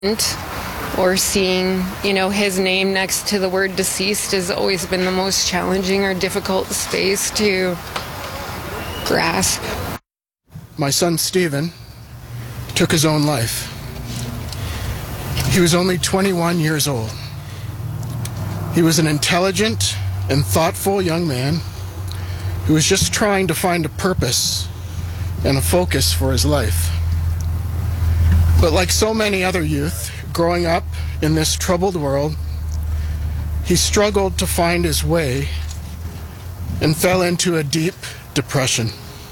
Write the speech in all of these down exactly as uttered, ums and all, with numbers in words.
Or seeing, you know, his name next to the word deceased has always been the most challenging or difficult space to grasp. My son Stephen took his own life. He was only twenty-one years old. He was an intelligent and thoughtful young man who was just trying to find a purpose and a focus for his life. But like so many other youth growing up in this troubled world, he struggled to find his way and fell into a deep depression.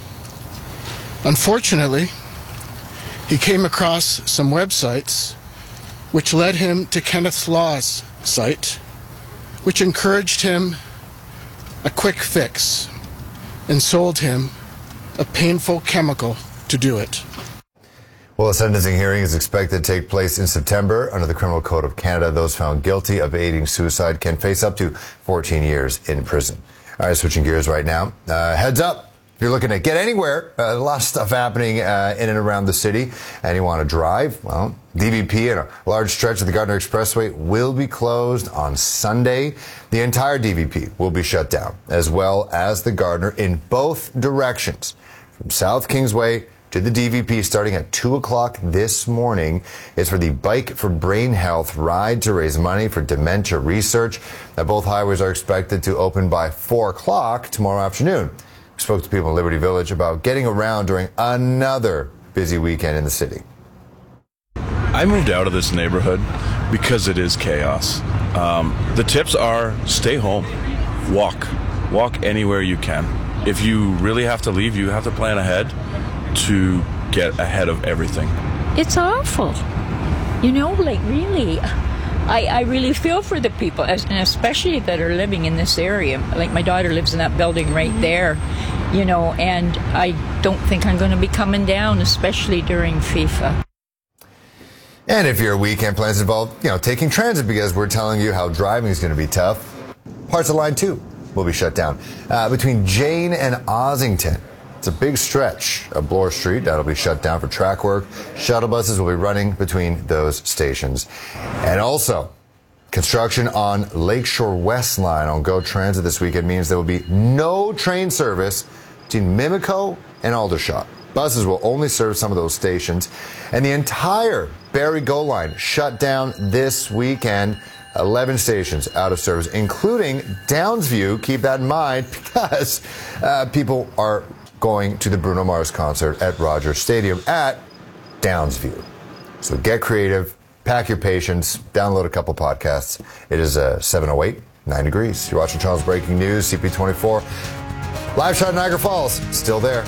Unfortunately, he came across some websites which led him to Kenneth Law's site, which encouraged him a quick fix and sold him a painful chemical to do it. Well, a sentencing hearing is expected to take place in September. Under the Criminal Code of Canada, those found guilty of aiding suicide can face up to fourteen years in prison. All right, switching gears right now. Uh, heads up, if you're looking to get anywhere, uh, a lot of stuff happening uh, in and around the city, and you want to drive, well, D V P and a large stretch of the Gardiner Expressway will be closed on Sunday. The entire D V P will be shut down, as well as the Gardiner in both directions, from South Kingsway to the D V P starting at two o'clock this morning. It's for the Bike for Brain Health ride to raise money for dementia research. Now, both highways are expected to open by four o'clock tomorrow afternoon. We spoke to people in Liberty Village about getting around during another busy weekend in the city. I moved out of this neighborhood because it is chaos. Um, the tips are stay home, walk, walk anywhere you can. If you really have to leave, you have to plan ahead to get ahead of everything. It's awful. You know, like really, I, I really feel for the people, and especially that are living in this area. Like my daughter lives in that building right there, you know, and I don't think I'm going to be coming down, especially during FIFA. And if your weekend plans involve, you know, taking transit because we're telling you how driving is going to be tough, parts of Line two will be shut down. Uh, between Jane and Ossington, it's a big stretch of Bloor Street that'll be shut down for track work. Shuttle buses will be running between those stations. And also, construction on Lakeshore West Line on GO Transit this weekend means there will be no train service between Mimico and Aldershot. Buses will only serve some of those stations. And the entire Barrie GO line shut down this weekend. eleven stations out of service, including Downsview. Keep that in mind because uh, people are going to the Bruno Mars concert at Rogers Stadium at Downsview. So get creative, pack your patience, download a couple podcasts. It is uh, seven oh eight, nine degrees. You're watching Toronto's Breaking News, C P twenty-four. Live shot in Niagara Falls, still there.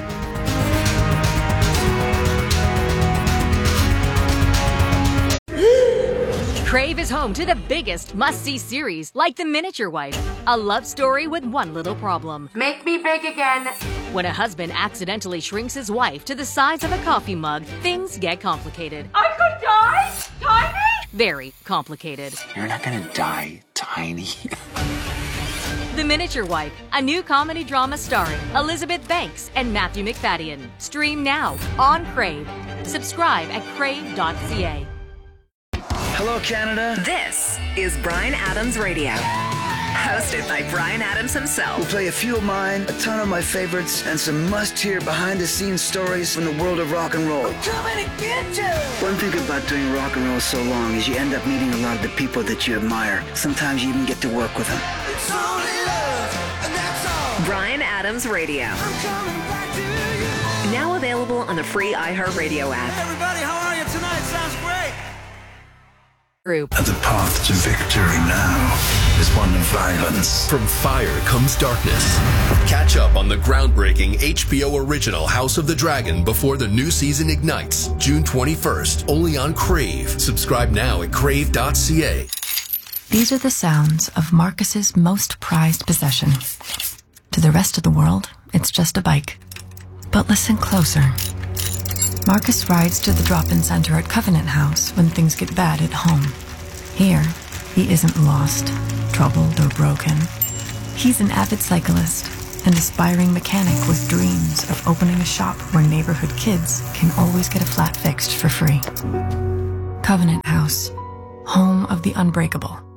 Crave is home to the biggest must-see series, like The Miniature Wife, a love story with one little problem. Make me big again. When a husband accidentally shrinks his wife to the size of a coffee mug, things get complicated. I could die? Tiny? Very complicated. You're not gonna die, Tiny. The Miniature Wife, a new comedy drama starring Elizabeth Banks and Matthew McFadden. Stream now on Crave. Subscribe at crave dot c a. Hello, Canada. This is Bryan Adams Radio, hosted by Bryan Adams himself. We'll play a few of mine, a ton of my favorites, and some must-hear behind-the-scenes stories from the world of rock and roll. I'm coming to get you! One thing about doing rock and roll so long is you end up meeting a lot of the people that you admire. Sometimes you even get to work with them. It's only love, and that's all. Bryan Adams Radio. I'm coming back to you. Now available on the free iHeartRadio app. Hey everybody, how are you tonight? Sounds great. Group. And the path to victory now is one of violence. From fire comes darkness. Catch up on the groundbreaking H B O original House of the Dragon before the new season ignites, June twenty-first, only on Crave. Subscribe now at crave dot c a. These are the sounds of Marcus's most prized possession. To the rest of the world, it's just a bike. But listen closer. Marcus rides to the drop-in center at Covenant House when things get bad at home. Here, he isn't lost, troubled, or broken. He's an avid cyclist, an aspiring mechanic with dreams of opening a shop where neighborhood kids can always get a flat fixed for free. Covenant House, home of the unbreakable.